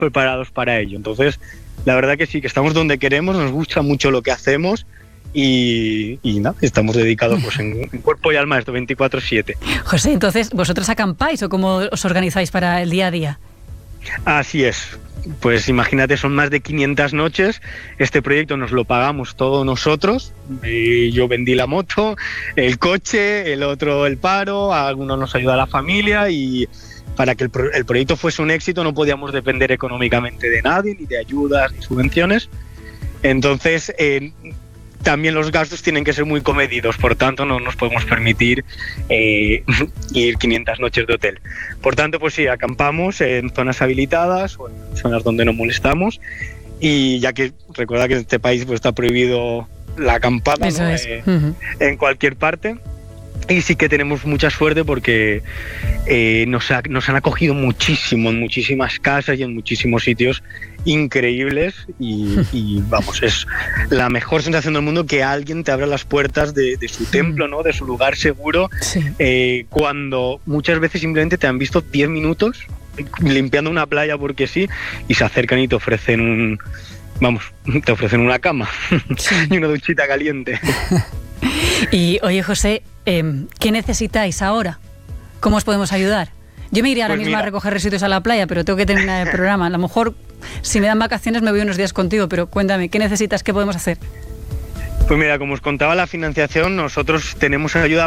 preparados para ello. Entonces, la verdad que sí, que estamos donde queremos, nos gusta mucho lo que hacemos y nada, estamos dedicados pues en cuerpo y alma a esto 24/7. José, entonces, ¿vosotros acampáis o cómo os organizáis para el día a día? Así es. Pues imagínate, son más de 500 noches. Este proyecto nos lo pagamos todos nosotros. Yo vendí la moto, el coche, el otro el paro, a algunos nos ayuda la familia, y para que el proyecto fuese un éxito no podíamos depender económicamente de nadie, ni de ayudas, ni subvenciones. Entonces, también los gastos tienen que ser muy comedidos, por tanto no nos podemos permitir ir 500 noches de hotel. Por tanto, pues sí, acampamos en zonas habilitadas o en zonas donde no molestamos, y ya que recuerda que en este país pues está prohibido la acampada, ¿no? En cualquier parte. Y sí que tenemos mucha suerte porque nos han acogido muchísimo en muchísimas casas y en muchísimos sitios increíbles, y vamos, es la mejor sensación del mundo que alguien te abra las puertas de su templo, ¿no? De su lugar seguro, cuando muchas veces simplemente te han visto 10 minutos limpiando una playa porque sí, y se acercan y te ofrecen una cama y una duchita caliente. Y oye, José, ¿qué necesitáis ahora? ¿Cómo os podemos ayudar? Yo me iría ahora mismo a recoger residuos a la playa, pero tengo que terminar el programa. A lo mejor, si me dan vacaciones, me voy unos días contigo, pero cuéntame, ¿qué necesitas? ¿Qué podemos hacer? Pues mira, como os contaba, la financiación, nosotros tenemos ayuda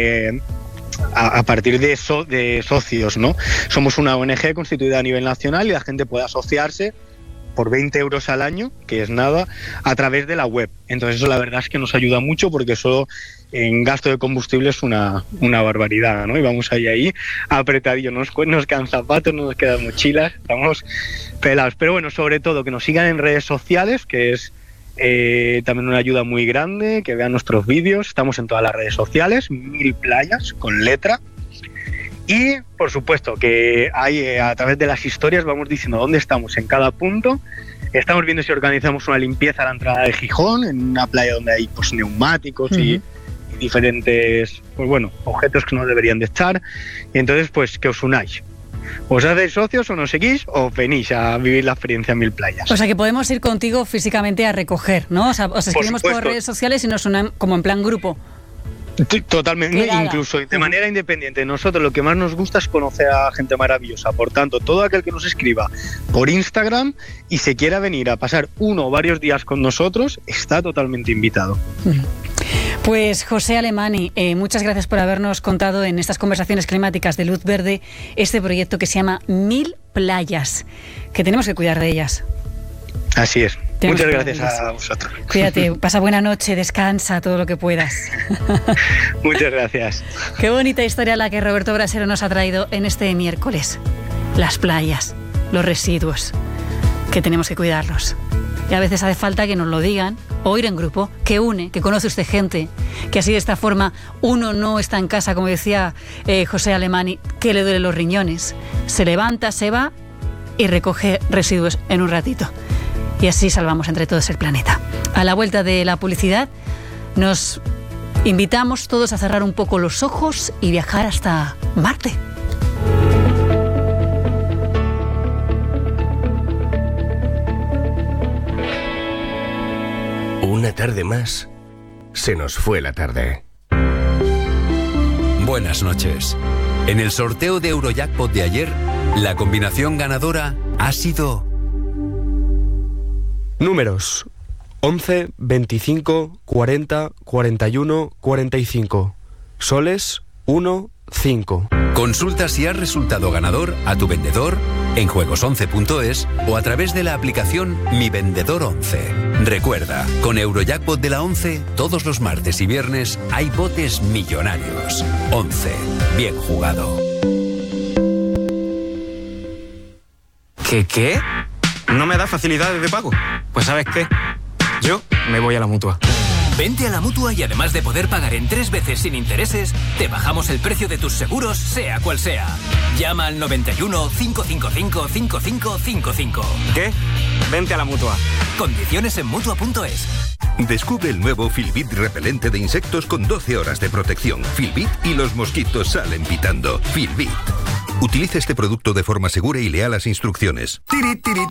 a partir de socios, ¿no? Somos una ONG constituida a nivel nacional y la gente puede asociarse por 20 euros al año, que es nada, a través de la web. Entonces eso la verdad es que nos ayuda mucho, porque solo en gasto de combustible es una barbaridad, ¿no? Y vamos ahí apretadillos, nos quedan zapatos, no nos quedan mochilas, estamos pelados. Pero bueno, sobre todo que nos sigan en redes sociales, que es también una ayuda muy grande, que vean nuestros vídeos. Estamos en todas las redes sociales, 1000 playas con letra. Y, por supuesto, que hay, a través de las historias vamos diciendo dónde estamos en cada punto. Estamos viendo si organizamos una limpieza a la entrada de Gijón, en una playa donde hay pues neumáticos y diferentes, pues bueno, objetos que no deberían de estar. Y entonces, pues, que os unáis. Os hacéis socios o nos seguís o venís a vivir la experiencia en 1000 playas. O sea, que podemos ir contigo físicamente a recoger, ¿no? O sea, os escribimos por redes sociales y nos unamos como en plan grupo. Totalmente, incluso de manera independiente. Nosotros lo que más nos gusta es conocer a gente maravillosa. Por tanto, todo aquel que nos escriba por Instagram y se quiera venir a pasar uno o varios días con nosotros, está totalmente invitado. Pues José Alemany, muchas gracias por habernos contado en estas conversaciones climáticas de Luz Verde este proyecto que se llama 1000 playas, que tenemos que cuidar de ellas. Así es. Muchas gracias a vosotros. Cuídate, pasa buena noche, descansa todo lo que puedas. Muchas gracias. Qué bonita historia la que Roberto Brasero nos ha traído en este miércoles. Las playas, los residuos, que tenemos que cuidarlos. Y a veces hace falta que nos lo digan, o ir en grupo, que une, que conoce usted gente, que así de esta forma uno no está en casa, como decía José Alemany, que le duelen los riñones. Se levanta, se va y recoge residuos en un ratito. Y así salvamos entre todos el planeta. A la vuelta de la publicidad, nos invitamos todos a cerrar un poco los ojos y viajar hasta Marte. Una tarde más, se nos fue la tarde. Buenas noches. En el sorteo de Eurojackpot de ayer, la combinación ganadora ha sido... Números 11, 25, 40, 41, 45. Soles 1, 5. Consulta si has resultado ganador a tu vendedor en juegos11.es o a través de la aplicación Mi Vendedor 11. Recuerda, con Eurojackpot de la 11, todos los martes y viernes hay botes millonarios. 11. Bien jugado. ¿Qué? ¿No me da facilidades de pago? Pues ¿sabes qué? Yo me voy a la Mutua. Vente a la Mutua y además de poder pagar en 3 veces sin intereses, te bajamos el precio de tus seguros, sea cual sea. Llama al 91 555 5555. ¿Qué? Vente a la Mutua. Condiciones en Mutua.es. Descubre el nuevo Filbit repelente de insectos con 12 horas de protección. Filbit y los mosquitos salen pitando. Filbit. Utiliza este producto de forma segura y lea las instrucciones. Tiri, tiri,